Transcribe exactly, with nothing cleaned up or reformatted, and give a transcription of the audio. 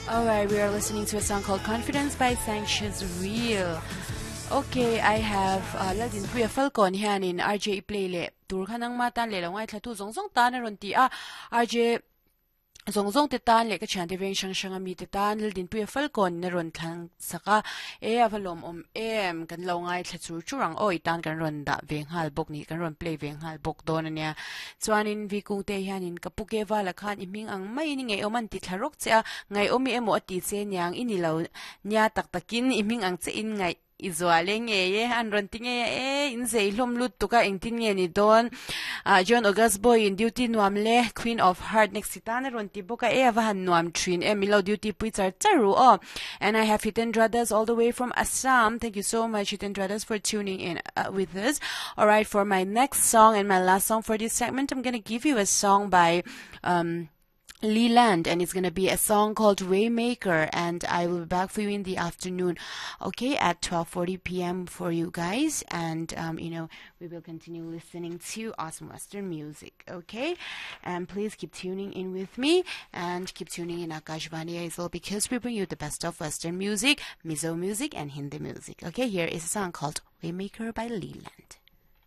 Alright, we are listening to a song called Confidence by Sanchez Real. Okay, I have uh, ladin puya falcon hianin R J play le tur khanang matan le longai thatu zong zong ta na ron ti a R J zong zong te tan le ka chan te veng shang shang ami te tan ladin puya falcon na ron thang saka e avalom om em kan longai thachur churang oi tan kan ron da veng hal bok ni kan ron play veng hal bok don ania chuanin vi kung te hianin kapuke wala khan iming ang mai ni nge oman ti tharok cha ngai omi emo ati che nyang inilo nya tak takin iming ang che in ngai Izualeng ye an ronting e in zeilom lut tuka engtin nge ni don John August Boy in duty nuamle Queen of Heart next sitana ronti boka e avahan nuam trin e milo duty puitar taru oh and I have Hiten Dradas all the way from Assam. Thank you so much Hiten Dradas for tuning in uh, with us. Alright, for my next song and my last song for this segment, I'm gonna give you a song by um Leland, and it's gonna be a song called Waymaker, and I will be back for you in the afternoon, okay, at twelve forty p m for you guys, and um, you know, we will continue listening to awesome Western music, okay, and please keep tuning in with me, and keep tuning in Akashvani as well, because we bring you the best of Western music, Mizo music, and Hindi music, okay. Here is a song called Waymaker by Leland.